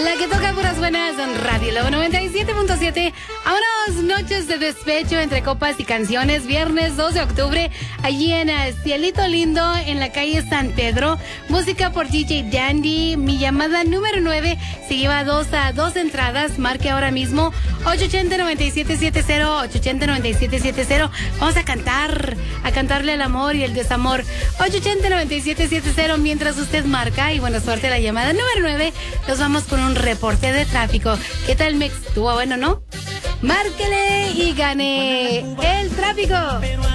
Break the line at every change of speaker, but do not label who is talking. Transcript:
La que toca puras buenas en Radio Lobo 97.7. Vámonos, noches de despecho entre copas y canciones. Viernes 2 de octubre, allí en Cielito Lindo, en la calle San Pedro. Música por DJ Dandy. Mi llamada número 9 se lleva dos entradas. Marque ahora mismo 880-9770, 880-9770. Vamos a cantarle el amor y el desamor. 880-9770 mientras usted marca. Y buena suerte, la llamada número 9. Nos vamos con un reporte de tráfico. ¿Qué tal, Mex? ¿Estuvo bueno, no? Márquele y gane el tráfico.